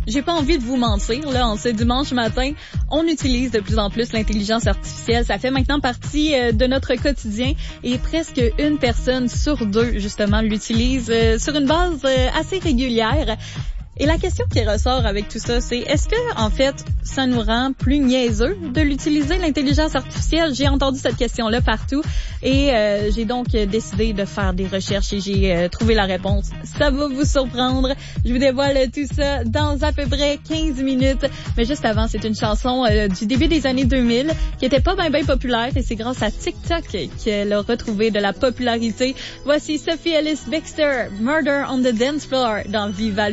j'ai pas envie de vous mentir, là, en ce dimanche matin, on utilise de plus en plus l'intelligence artificielle. Ça fait maintenant partie de notre quotidien et presque une personne sur deux, justement, l'utilise sur une base assez régulière. Et la question qui ressort avec tout ça, c'est est-ce que, en fait, ça nous rend plus niaiseux de l'utiliser, l'intelligence artificielle? J'ai entendu cette question-là partout et j'ai donc décidé de faire des recherches et j'ai trouvé la réponse. Ça va vous surprendre. Je vous dévoile tout ça dans à peu près 15 minutes. Mais juste avant, c'est une chanson du début des années 2000 qui était pas bien populaire et c'est grâce à TikTok qu'elle a retrouvé de la popularité. Voici Sophie Ellis-Bextor, Murder on the Dance Floor dans Viva